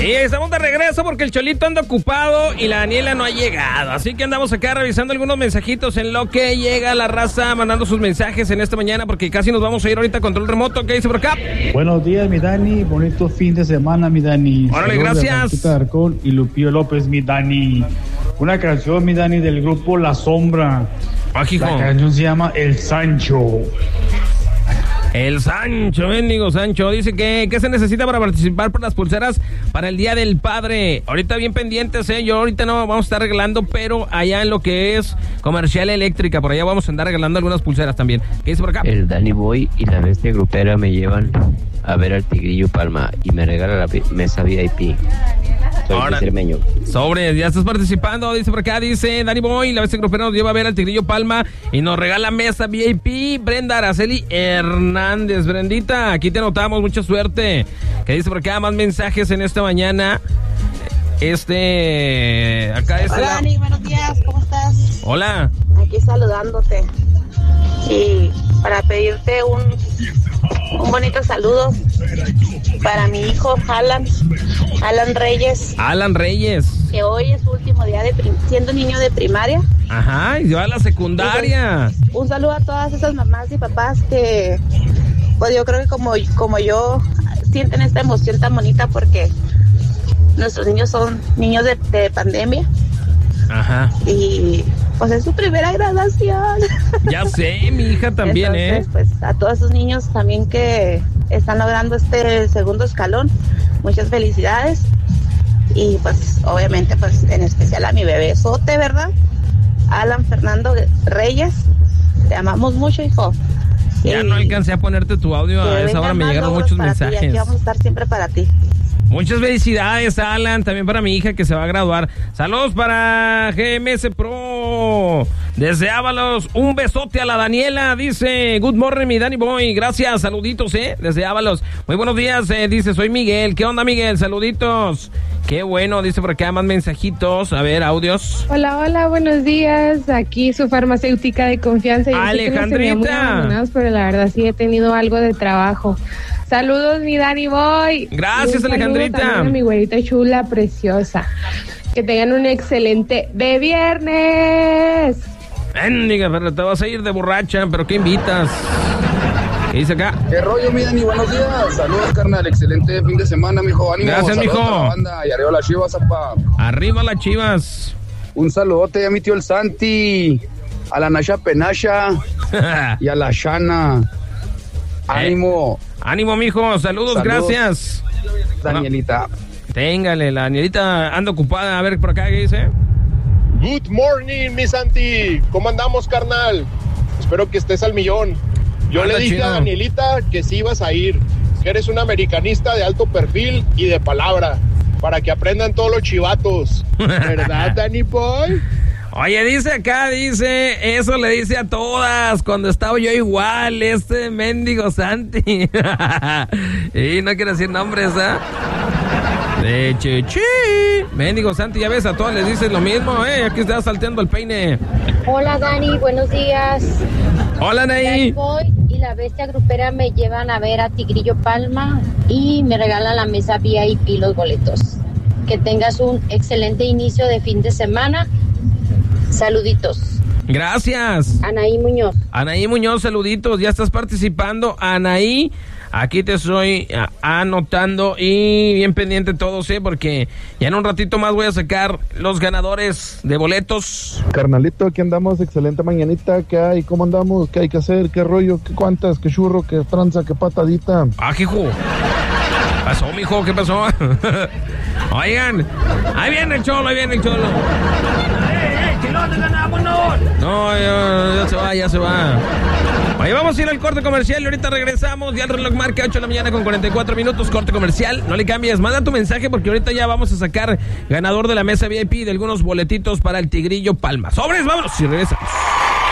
Sí, estamos de regreso porque el Cholito anda ocupado y la Daniela no ha llegado. Así que andamos acá revisando algunos mensajitos en lo que llega la raza mandando sus mensajes en esta mañana porque casi nos vamos a ir ahorita a control remoto. ¿Qué dice por acá? Buenos días, mi Dani. Bonito fin de semana, mi Dani. Órale, gracias. Arcón y Lupillo López, mi Dani. Una canción, mi Dani, del grupo La Sombra. Ajijo. La canción se llama El Sancho. El Sancho, mendigo Sancho, dice que ¿qué se necesita para participar por las pulseras para el Día del Padre? Ahorita bien pendientes, yo ahorita no vamos a estar regalando, pero allá en lo que es Comercial Eléctrica, por allá vamos a andar regalando algunas pulseras también. ¿Qué dice por acá? El Danny Boy y la bestia grupera me llevan a ver al Tigrillo Palma y me regala la mesa VIP. Soy cermeño. Sobre, ya estás participando, dice por acá, dice Danny Boy, la bestia grupera nos lleva a ver al Tigrillo Palma y nos regala mesa VIP. Brenda Araceli Hernández. Brendita, aquí te anotamos, mucha suerte. Que dice por acá, más mensajes en esta mañana. Acá es. Hola, Dani, buenos días, ¿cómo estás? Hola. Aquí saludándote. Y para pedirte un bonito saludo para mi hijo Alan Reyes. Alan Reyes. Que hoy es su último día siendo niño de primaria. Ajá, y se va a la secundaria. Un saludo a todas esas mamás y papás que, pues yo creo que como yo, sienten esta emoción tan bonita porque nuestros niños son niños de pandemia. Ajá. Y pues es su primera graduación. Ya sé, mi hija también. Entonces, pues a todos esos niños también que están logrando este segundo escalón, muchas felicidades. Y pues obviamente pues en especial a mi bebesote, ¿verdad? Alan Fernando Reyes, te amamos mucho, hijo. Ya no alcancé a ponerte tu audio, a esa hora me llegaron muchos mensajes. Aquí vamos a estar siempre para ti. Muchas felicidades, Alan, también para mi hija que se va a graduar. Saludos para GMS Pro. Desde un besote a la Daniela, dice, good morning, mi Danny Boy. Gracias, saluditos, desde Ábalos. Muy buenos días, dice, soy Miguel. ¿Qué onda, Miguel? Saluditos. Qué bueno, dice por acá, más mensajitos. A ver, audios. Hola, buenos días. Aquí su farmacéutica de confianza. Yo Alejandrita. Pero la verdad sí he tenido algo de trabajo. Saludos, mi Danny Boy. Gracias, Alejandrita. A mi güerita chula, preciosa. Que tengan un excelente de viernes. Bendiga, pero te vas a ir de borracha, pero ¿qué invitas? ¿Qué dice acá? ¿Qué rollo, mi Dani? Buenos días. Saludos, carnal. Excelente fin de semana, mijo. Ánimo. Gracias, mijo. A la banda y arriba las Chivas, apá. Arriba las Chivas. Un saludote a mi tío el Santi, a la Nasha Penasha y a la Shana. Ánimo. Ánimo, mijo. Saludos, gracias. Danielita. Téngale, la Danielita anda ocupada. A ver, por acá, ¿qué dice? Good morning, mi Santi. ¿Cómo andamos, carnal? Espero que estés al millón. Yo le dije a Danielita que sí ibas a ir, que eres un americanista de alto perfil y de palabra, para que aprendan todos los chivatos. ¿Verdad, Danny Boy? Oye, dice, eso le dice a todas, cuando estaba yo igual, mendigo Santi. Y no quiero decir nombres, De chichi. Mendigo Santi, ya ves, a todas les dices lo mismo, aquí está salteando el peine. Hola, Dani, buenos días. Hola, Nay. Voy y la bestia grupera me llevan a ver a Tigrillo Palma y me regalan la mesa VIP, los boletos. Que tengas un excelente inicio de fin de semana. Saluditos. Gracias. Anaí Muñoz, saluditos. Ya estás participando, Anaí. Aquí te estoy anotando y bien pendiente todos, porque ya en un ratito más voy a sacar los ganadores de boletos. Carnalito, aquí andamos, excelente mañanita. ¿Qué hay? ¿Cómo andamos? ¿Qué hay que hacer? ¿Qué rollo? ¿Qué cuantas? ¿Qué churro? ¿Qué tranza? ¿Qué patadita? Hijo. ¿Pasó, mijo? ¿Qué pasó? Oigan, ahí viene el cholo. ¡Chilote, ganámonos! No, ya se va. Ahí vamos a ir al corte comercial y ahorita regresamos. Ya el reloj marca 8 de la mañana con 44 minutos. Corte comercial, no le cambies. Manda tu mensaje porque ahorita ya vamos a sacar ganador de la mesa VIP de algunos boletitos para el Tigrillo Palma. ¡Sobres! ¡Vámonos! Y regresamos.